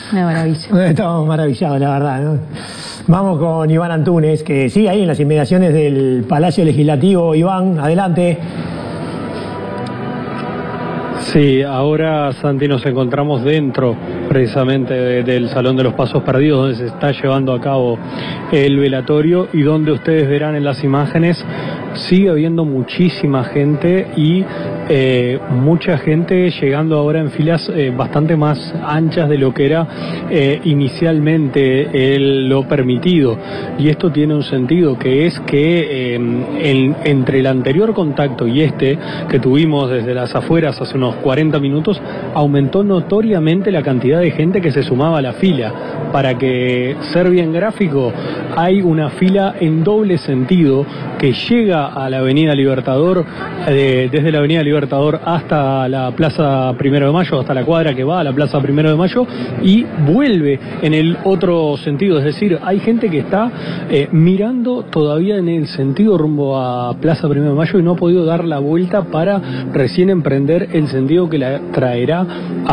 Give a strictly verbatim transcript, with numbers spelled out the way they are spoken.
Una maravilla. Estamos maravillados, la verdad, ¿no? Vamos con Iván Antunes, que sigue ahí en las inmediaciones del Palacio Legislativo. Iván, adelante. Sí, ahora, Santi, nos encontramos dentro precisamente de, del Salón de los Pasos Perdidos, donde se está llevando a cabo el velatorio y donde ustedes verán en las imágenes sigue habiendo muchísima gente y eh, mucha gente llegando ahora en filas eh, bastante más anchas de lo que era eh, inicialmente el, lo permitido. Y esto tiene un sentido, que es que eh, en, entre el anterior contacto y este que tuvimos desde las afueras hace unos cuarenta minutos, aumentó notoriamente la cantidad de gente que se sumaba a la fila. Para que ser bien gráfico, hay una fila en doble sentido que llega a la Avenida Libertador, eh, desde la Avenida Libertador hasta la Plaza Primero de Mayo, hasta la cuadra que va a la Plaza Primero de Mayo, y vuelve en el otro sentido. Es decir, hay gente que está eh, mirando todavía en el sentido rumbo a Plaza Primero de Mayo y no ha podido dar la vuelta para recién emprender el sentido que la traerá a